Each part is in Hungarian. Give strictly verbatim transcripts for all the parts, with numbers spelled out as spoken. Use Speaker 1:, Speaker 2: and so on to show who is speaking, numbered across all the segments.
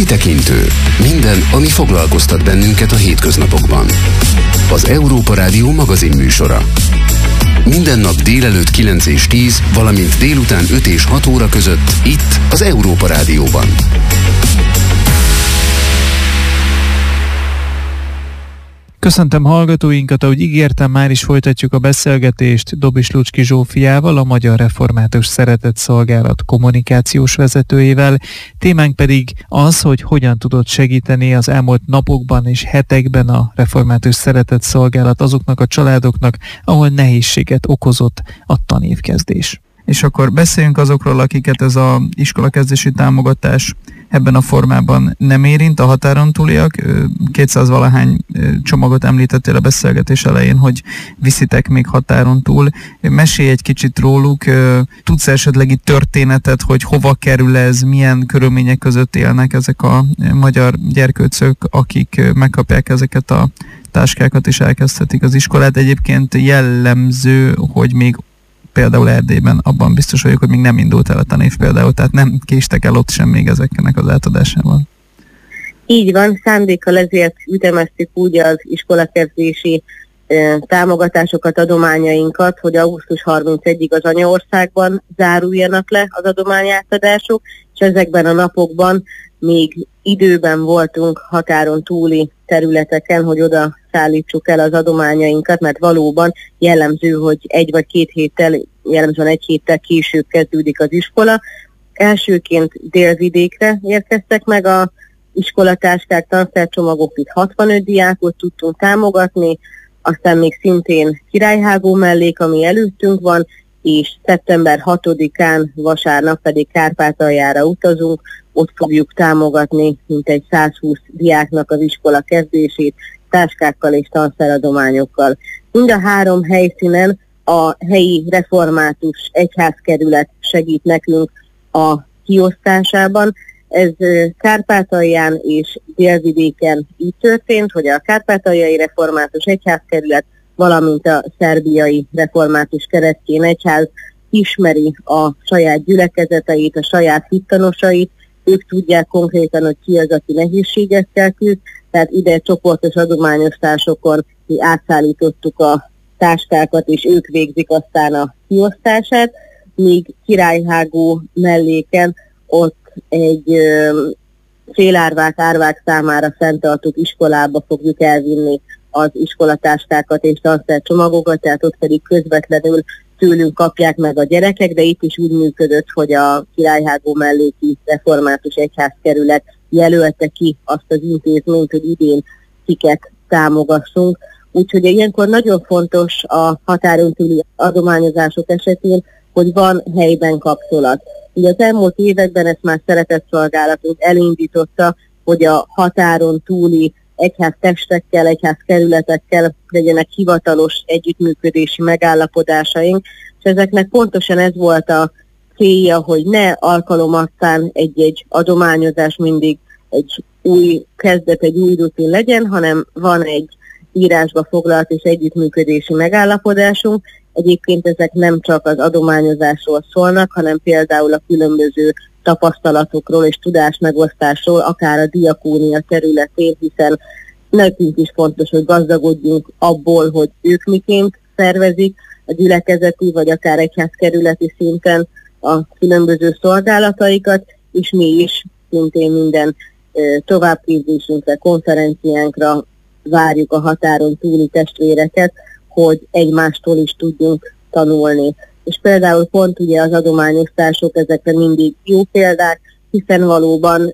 Speaker 1: Kitekintő. Minden, ami foglalkoztat bennünket a hétköznapokban. Az Európa Rádió magazin műsora. Minden nap délelőtt kilenc és tíz, valamint délután öt és hat óra között itt az Európa Rádióban.
Speaker 2: Köszöntöm hallgatóinkat, ahogy ígértem, már is folytatjuk a beszélgetést Dobis Lucski Zsófiával, a Magyar Református Szeretetszolgálat kommunikációs vezetőjével. Témánk pedig az, hogy hogyan tudott segíteni az elmúlt napokban és hetekben a Református Szeretetszolgálat azoknak a családoknak, ahol nehézséget okozott a tanévkezdés. És akkor beszéljünk azokról, akiket ez az iskolakezdési támogatás ebben a formában nem érint, a határon túliak. kétszáz valahány csomagot említettél a beszélgetés elején, hogy viszitek még határon túl. Mesélj egy kicsit róluk, tudsz esetleg itt történetet, hogy hova kerül ez, milyen körülmények között élnek ezek a magyar gyerkőcök, akik megkapják ezeket a táskákat és elkezdhetik az iskolát. Egyébként jellemző, hogy még például Erdélyben abban biztos vagyok, hogy még nem indult el a tanév például, tehát nem késtek el ott sem még ezeknek az átadásával.
Speaker 3: Így van, szándékkal ezért ütemeztük úgy az iskolakezdési e, támogatásokat, adományainkat, hogy augusztus harmincegyedikéig az anyaországban záruljanak le az adományátadások, és ezekben a napokban még időben voltunk határon túli területeken, hogy oda szállítsuk el az adományainkat, mert valóban jellemző, hogy egy vagy két héttel, jellemzően egy héttel később kezdődik az iskola. Elsőként Délvidékre érkeztek meg a iskolatáskák, tanszercsomagok, itt hatvanöt diákot tudtunk támogatni, aztán még szintén Királyhágó mellék, ami előttünk van, és szeptember hatodikán vasárnap pedig Kárpátaljára utazunk, ott fogjuk támogatni mintegy százhúsz diáknak az iskola kezdését, táskákkal és tanszeradományokkal. Mind a három helyszínen a helyi református egyházkerület segít nekünk a kiosztásában. Ez Kárpátalján és Délvidéken így történt, hogy a Kárpátaljai Református Egyházkerület, valamint a Szerbiai Református Keresztény Egyház ismeri a saját gyülekezeteit, a saját hittanosait, ők tudják konkrétan, hogy ki az, aki nehézségekkel küzd, tehát ide csoportos adományosztásokon mi átszállítottuk a táskákat, és ők végzik aztán a kiosztását, míg Királyhágó melléken ott egy ö, félárvák, árvák számára fenntartott iskolába fogjuk elvinni az iskolatáskákat és tanszercsomagokat, tehát ott pedig közvetlenül tőlünk kapják meg a gyerekek, de itt is úgy működött, hogy a Királyhágó melléki református egyházkerület jelölte ki azt az intézményt, hogy idén kiket támogassunk. Úgyhogy ilyenkor nagyon fontos a határon túli adományozások esetén, hogy van helyben kapcsolat. Ugye az elmúlt években ezt már Szeretetszolgálatunk elindította, hogy a határon túli egyháztestekkel, egyházkerületekkel legyenek hivatalos együttműködési megállapodásaink, és ezeknek pontosan ez volt a célja, hogy ne alkalomattán egy-egy adományozás mindig egy új kezdet, egy új rutin legyen, hanem van egy írásba foglalt és együttműködési megállapodásunk. Egyébként ezek nem csak az adományozásról szólnak, hanem például a különböző tapasztalatokról és tudásmegosztásról, akár a diakónia területén, hiszen nekünk is fontos, hogy gazdagodjunk abból, hogy ők miként szervezik a gyülekezeti vagy akár egyházkerületi szinten a különböző szolgálataikat, és mi is szintén minden e, továbbképzésünkre, konferenciánkra várjuk a határon túli testvéreket, hogy egymástól is tudjunk tanulni. És például pont ugye az adományosztások, ezekre mindig jó példák, hiszen valóban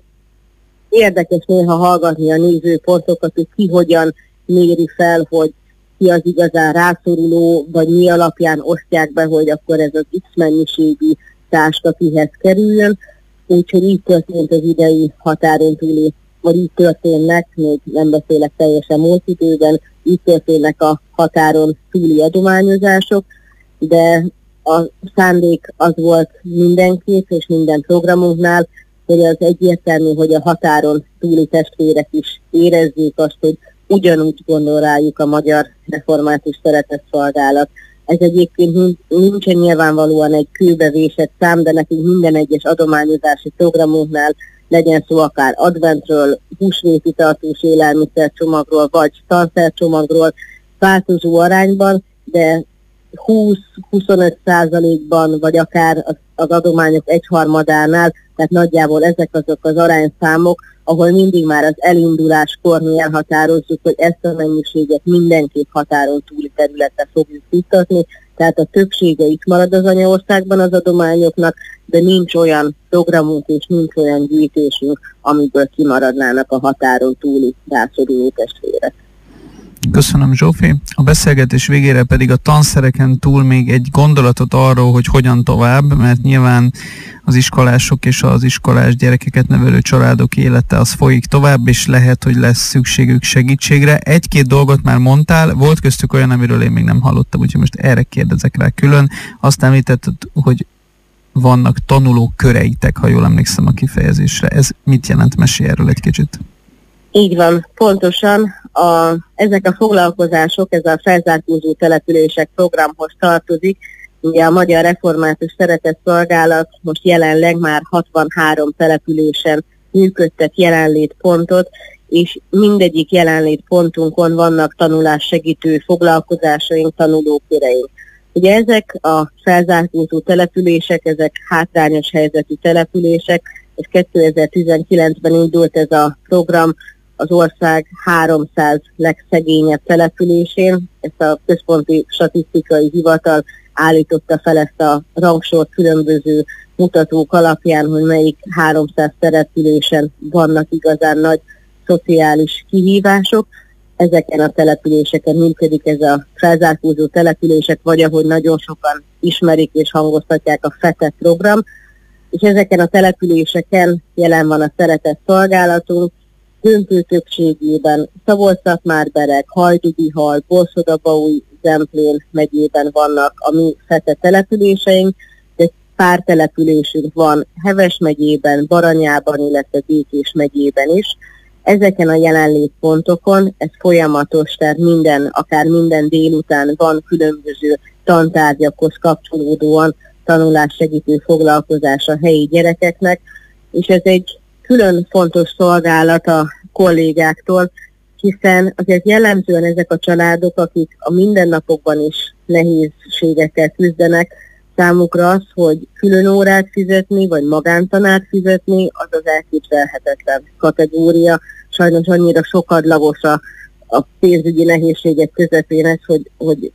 Speaker 3: érdekes néha hallgatni a nézőpontokat, hogy ki hogyan méri fel, hogy ki az igazán rászoruló, vagy mi alapján osztják be, hogy akkor ez az X mennyiségű táska kihez kerüljön. Úgyhogy így történt az idei határon túli, vagy így történnek, még nem beszélek teljesen múlt időben, így történnek a határon túli adományozások, de a szándék az volt mindenképp és minden programunknál, hogy az egyértelmű, hogy a határon túli testvérek is érezzék azt, hogy ugyanúgy gondol rájuk a Magyar Református Szeretetszolgálat. Ez egyébként nincsen nyilvánvalóan egy kőbevésett szám, de nekünk minden egyes adományozási programunknál legyen szó akár adventről, húsvéti tartós élelmiszercsomagról, vagy tanszercsomagról, változó arányban, de húsz-huszonöt százalékban, vagy akár az, az adományok egyharmadánál, tehát nagyjából ezek azok az arányszámok, ahol mindig már az elinduláskor mi elhatározzuk, hogy ezt a mennyiséget mindenképp határon túli területre fogjuk juttatni, tehát a többsége itt marad az anyaországban az adományoknak, de nincs olyan programunk és nincs olyan gyűjtésünk, amiből kimaradnának a határon túli rászoruló testvérek.
Speaker 2: Köszönöm, Zsófi. A beszélgetés végére pedig a tanszereken túl még egy gondolatot arról, hogy hogyan tovább, mert nyilván az iskolások és az iskolás gyerekeket nevelő családok élete az folyik tovább, és lehet, hogy lesz szükségük segítségre. Egy-két dolgot már mondtál, volt köztük olyan, amiről én még nem hallottam, úgyhogy most erre kérdezek rá külön. Azt említetted, hogy vannak tanuló köreitek, ha jól emlékszem a kifejezésre. Ez mit jelent? Mesélj erről egy kicsit.
Speaker 3: Így van, pontosan. A, ezek a foglalkozások, ez a felzárkózó települések programhoz tartozik. Ugye a Magyar Református Szeretett Szolgálat most jelenleg már hatvanhárom településen működtet jelenlétpontot, és mindegyik jelenlétpontunkon vannak tanulássegítő foglalkozásaink, tanulóköreink. Ugye ezek a felzárkózó települések, ezek hátrányos helyzetű települések, és kétezer-tizenkilencben indult ez a program az ország háromszáz legszegényebb településén. Ezt a Központi Statisztikai Hivatal állította fel ezt a rangsort különböző mutatók alapján, hogy melyik háromszáz településen vannak igazán nagy szociális kihívások. Ezeken a településeken működik ez a felzárkózó települések, vagy ahogy nagyon sokan ismerik és hangoztatják, a FETE program, és ezeken a településeken jelen van a Szeretett Szolgálatunk, döntő többségében Szabolcs-Szatmár-Bereg, Hajdubihar, Borsod-Abaúj, Zemplén megyében vannak a mi FETE településeink, de pár településünk van Heves megyében, Baranyában, illetve Békés megyében is. Ezeken a jelenlétpontokon ez folyamatos, tehát minden, akár minden délután van különböző tantárgyakhoz kapcsolódóan tanulássegítő foglalkozás a helyi gyerekeknek, és ez egy külön fontos szolgálat a kollégáktól, hiszen azért jellemzően ezek a családok, akik a mindennapokban is nehézségekkel küzdenek, számukra az, hogy külön órát fizetni, vagy magántanát fizetni, az az elképzelhetetlen kategória. Sajnos annyira sokadlagos a, a pénzügyi nehézségek közepén ez, hogy, hogy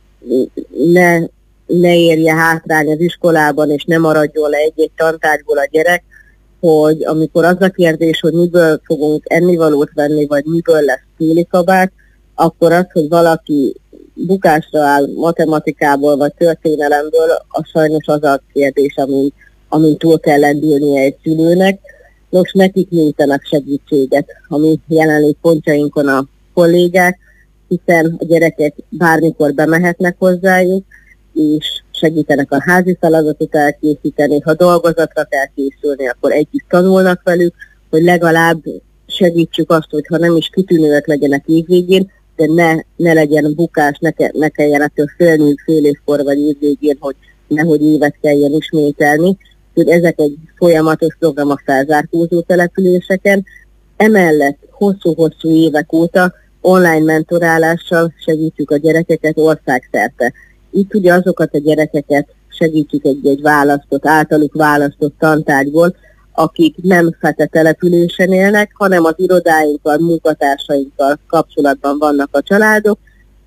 Speaker 3: ne, ne érje hátrány az iskolában, és ne maradjon le egy-egy tantárgyból a gyerek, hogy amikor az a kérdés, hogy miből fogunk ennivalót venni, vagy miből lesz téli kabát, akkor az, hogy valaki bukásra áll matematikából, vagy történelemből, az sajnos az a kérdés, amin, amin túl kell lendülnie egy szülőnek. Nos, nekik nyújtanak segítséget, ami jelenlét pontjainkon a kollégák, hiszen a gyerekek bármikor bemehetnek hozzájuk, és segítenek a házi feladatot elkészíteni, ha dolgozatra kell készülni, akkor együtt tanulnak velük, hogy legalább segítsük azt, hogy ha nem is kitűnőek legyenek évvégén, de ne, ne legyen bukás, ne, ke, ne kelljen ettől félniük fél évkor vagy évvégén, hogy nehogy évet kelljen ismételni. Úgyhogy ezek egy folyamatos program a felzárkózó településeken. Emellett hosszú-hosszú évek óta online mentorálással segítjük a gyerekeket országszerte. Itt ugye azokat a gyerekeket segítjük egy-egy választott, általuk választott tantárgyból, akik nem FETE településen élnek, hanem az irodáinkkal, munkatársainkkal kapcsolatban vannak a családok,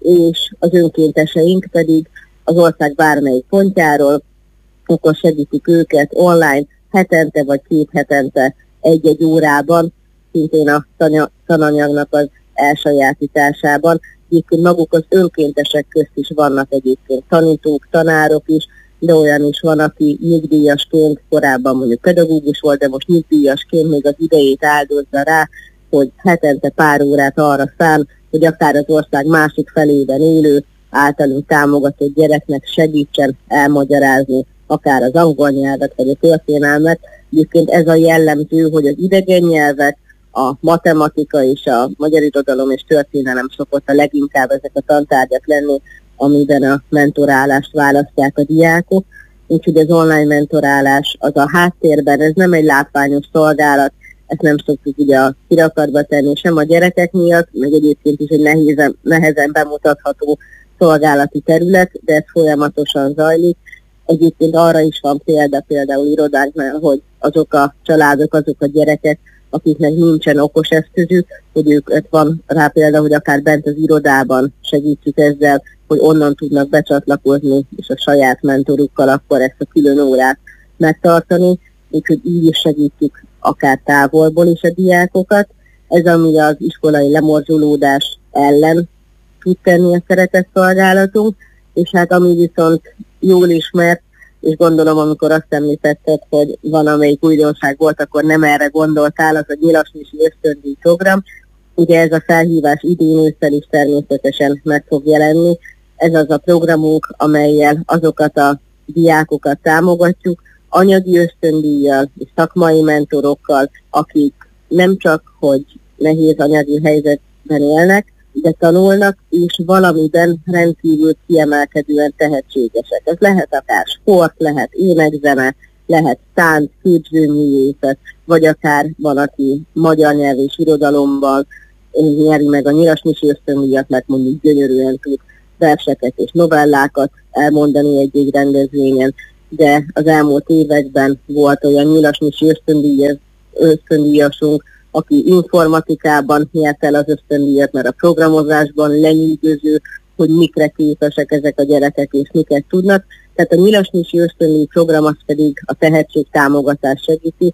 Speaker 3: és az önkénteseink pedig az ország bármelyik pontjáról, akkor segítik őket online hetente vagy két hetente egy-egy órában, szintén a tananyagnak az elsajátításában. Egyébként maguk az önkéntesek közt is vannak egyébként tanítók, tanárok is, de olyan is van, aki nyugdíjasként, korábban mondjuk pedagógus volt, de most nyugdíjasként még az idejét áldozza rá, hogy hetente pár órát arra szán, hogy akár az ország másik felében élő, általunk támogatott gyereknek segítsen elmagyarázni akár az angol nyelvet, vagy a történelmet. Egyébként ez a jellemző, hogy az idegen nyelvek, a matematika és a magyar irodalom és történelem szokott a leginkább ezek a tantárgyak lenni, amiben a mentorálást választják a diákok. Úgyhogy az online mentorálás az a háttérben, ez nem egy látványos szolgálat, ezt nem szoktuk ugye a kirakatba tenni sem a gyerekek miatt, meg egyébként is egy nehézen, nehezen bemutatható szolgálati terület, de ez folyamatosan zajlik. Egyébként arra is van példa, például irodánknál, hogy azok a családok, azok a gyerekek, akiknek nincsen okos eszközük, hogy őket van rá példa, hogy akár bent az irodában segítjük ezzel, hogy onnan tudnak becsatlakozni, és a saját mentorukkal akkor ezt a külön órát megtartani, úgyhogy így is segítjük akár távolból is a diákokat. Ez ami az iskolai lemorzsolódás ellen tud tenni a szeretett szolgálatunk, és hát ami viszont jól ismert, és gondolom, amikor azt említetted, hogy van, amelyik újdonság volt, akkor nem erre gondoltál, az a Nyilasmisi ösztöndíj program. Ugye ez a felhívás idén ősszel is természetesen meg fog jelenni. Ez az a programunk, amellyel azokat a diákokat támogatjuk, anyagi ösztöndíjjal és szakmai mentorokkal, akik nem csak, hogy nehéz anyagi helyzetben élnek, de tanulnak, és valamiben rendkívül kiemelkedően tehetségesek. Ez lehet akár sport, lehet énekzene, lehet tánc, képzőművészet, vagy akár van, aki magyar nyelv és irodalomban nyeri meg a Nyilasmisi ösztöndíjat, mert mondjuk gyönyörűen tud verseket és novellákat elmondani egy-egy rendezvényen, de az elmúlt években volt olyan Nyilasmisi ösztöndíjasunk, aki informatikában nyert el az ösztöndíjat, mert a programozásban lenyűgöző, hogy mikre képesek ezek a gyerekek és miket tudnak. Tehát a Nyilasmisi ösztöndíj program az pedig a tehetségtámogatást segíti,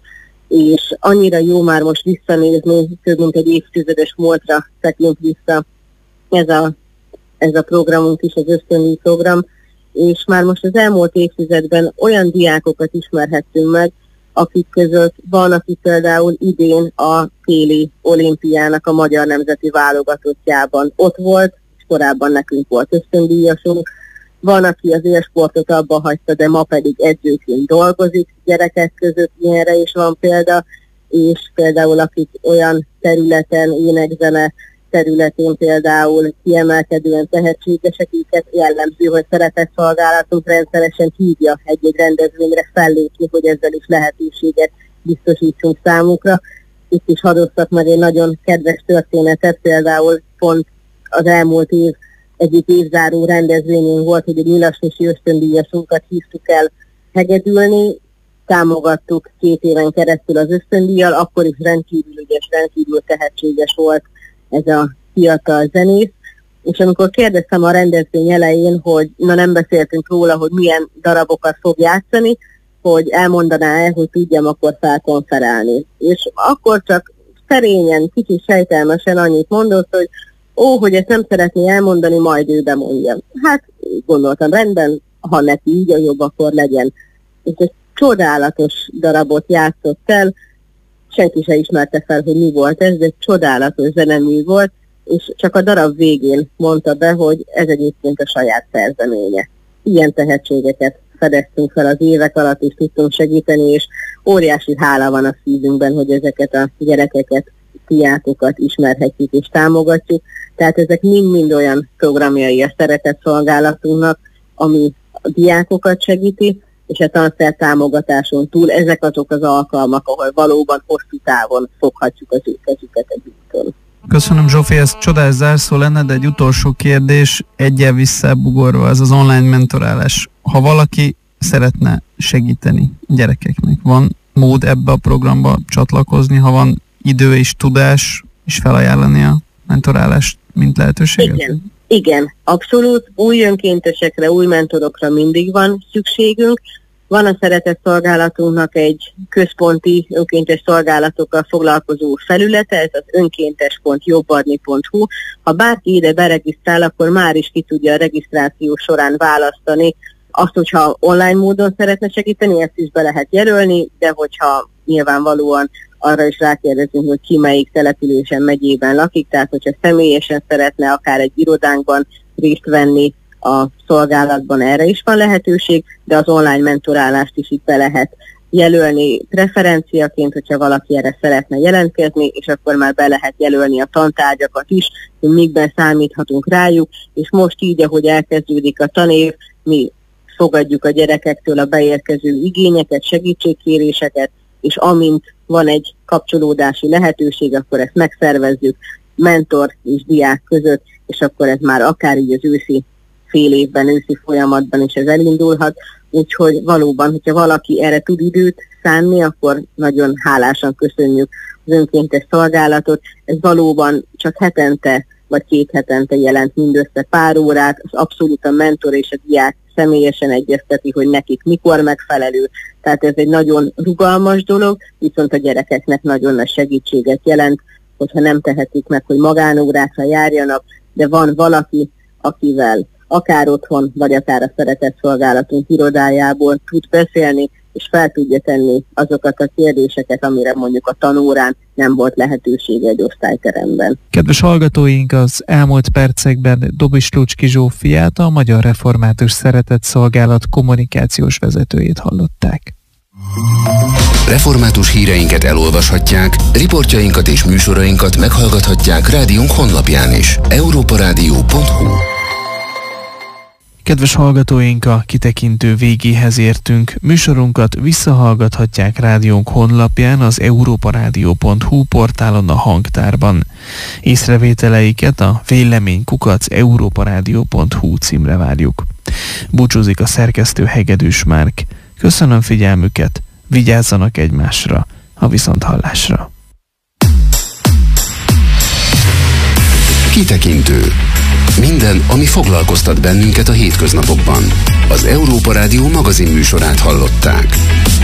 Speaker 3: és annyira jó már most visszanézni, több mint egy évtizedes múltra tekint vissza ez a, ez a programunk is, az ösztöndíj program, és már most az elmúlt évtizedben olyan diákokat ismerhettünk meg, akik között van, aki például idén a téli olimpiának a magyar nemzeti válogatottjában ott volt, és korábban nekünk volt ösztöndíjasunk. Van, aki az élsportot abba hagyta, de ma pedig edzőként dolgozik, gyerekek között ilyenre is van példa, és például akik olyan területen, énekzene területén például kiemelkedően tehetségesek, őket jellemző, hogy szeretett szolgálatunk rendszeresen hívja egy-egy rendezvényre fellépni, hogy ezzel is lehetőséget biztosítsunk számukra. Itt is hadoztak meg egy nagyon kedves történetet, például pont az elmúlt év egyik évzáró rendezvényén volt, hogy egy Nyilasmisi ösztöndíjasunkat hívtuk el hegedülni, támogattuk két éven keresztül az ösztöndíjjal, akkor is rendkívül ügyes, rendkívül tehetséges volt ez a fiatal zenész, és amikor kérdeztem a rendezvény elején, hogy na nem beszéltünk róla, hogy milyen darabokat fog játszani, hogy elmondaná el, hogy tudjam akkor felkonferálni. És akkor csak szerényen, kicsit sejtelmesen annyit mondott, hogy ó, hogy ezt nem szeretné elmondani, majd ő bemondja. Hát gondoltam, rendben, ha neki így a jobb, akkor legyen. És egy csodálatos darabot játszott el, senki se ismerte fel, hogy mi volt ez, de csodálatos zenemű volt, és csak a darab végén mondta be, hogy ez egyébként a saját szerzeménye. Ilyen tehetségeket fedeztünk fel az évek alatt, és tudtunk segíteni, és óriási hála van a szívünkben, hogy ezeket a gyerekeket, diákokat ismerhetjük és támogatjuk. Tehát ezek mind-mind olyan programjai a szeretett szolgálatunknak, ami a diákokat segíti, és a tanszer támogatáson túl ezek azok az alkalmak, ahol valóban hosszú távon foghatjuk az ő kezüket egy úton.
Speaker 2: Köszönöm, Zsófi, ez csodás zárszó lenne, de egy utolsó kérdés, egyel visszabugorva, ez az online mentorálás. Ha valaki szeretne segíteni gyerekeknek, van mód ebbe a programba csatlakozni, ha van idő és tudás, és felajánlani a mentorálást, mint lehetőséget?
Speaker 3: Igen. Igen, abszolút. Új önkéntesekre, új mentorokra mindig van szükségünk. Van a szeretett szolgálatunknak egy központi önkéntes szolgálatokkal foglalkozó felülete, ez az önkéntes pont jobbadni pont hu. Ha bárki ide beregisztrál, akkor már is ki tudja a regisztráció során választani azt, hogyha online módon szeretne segíteni, ezt is be lehet jelölni, de hogyha nyilvánvalóan arra is rákérdezünk, hogy ki melyik településen, megyében lakik, tehát hogyha személyesen szeretne akár egy irodánkban részt venni a szolgálatban, erre is van lehetőség, de az online mentorálást is itt be lehet jelölni preferenciaként, hogyha valaki erre szeretne jelentkezni, és akkor már be lehet jelölni a tantárgyakat is, hogy mikben számíthatunk rájuk, és most így, ahogy elkezdődik a tanév, mi fogadjuk a gyerekektől a beérkező igényeket, segítségkéréseket, és amint van egy kapcsolódási lehetőség, akkor ezt megszervezzük mentor és diák között, és akkor ez már akár így az őszi fél évben, őszi folyamatban is ez elindulhat. Úgyhogy valóban, hogyha valaki erre tud időt szánni, akkor nagyon hálásan köszönjük az önkéntes szolgálatot. Ez valóban csak hetente vagy két hetente jelent mindössze pár órát, az abszolút a mentor és a diák személyesen egyezteti, hogy nekik mikor megfelelő. Tehát ez egy nagyon rugalmas dolog, viszont a gyerekeknek nagyon nagy segítséget jelent, hogyha nem tehetik meg, hogy magánórákra járjanak, de van valaki, akivel akár otthon, vagy akár a szeretett szolgálatunk irodájából tud beszélni, és fel tudja tenni azokat a kérdéseket, amire mondjuk a tanórán nem volt lehetősége egy osztályteremben.
Speaker 2: Kedves hallgatóink, az elmúlt percekben Dobis Lucski Zsófiát, a Magyar Református Szeretett Szolgálat kommunikációs vezetőjét hallották.
Speaker 1: Református híreinket elolvashatják, riportjainkat és műsorainkat meghallgathatják rádiónk honlapján is. európarádió pont hu.
Speaker 2: Kedves hallgatóink, a kitekintő végéhez értünk. Műsorunkat visszahallgathatják rádiónk honlapján, az európarádió pont hu portálon, a hangtárban. Észrevételeiket a vélemény kukac európarádió pont hu címre várjuk. Búcsúzik a szerkesztő Hegedűs Márk. Köszönöm figyelmüket, vigyázzanak egymásra, a viszonthallásra.
Speaker 1: Kitekintő. Minden, ami foglalkoztat bennünket a hétköznapokban. Az Európa Rádió magazin műsorát hallották.